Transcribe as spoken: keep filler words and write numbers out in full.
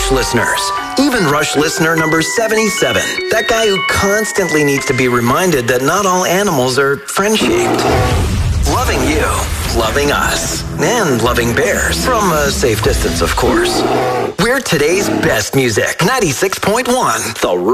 Rush listeners. Even Rush listener number seventy-seven. That guy who constantly needs to be reminded that not all animals are friend-shaped. Loving you, loving us, and loving bears. From a safe distance, of course. We're today's best music. ninety-six point one, The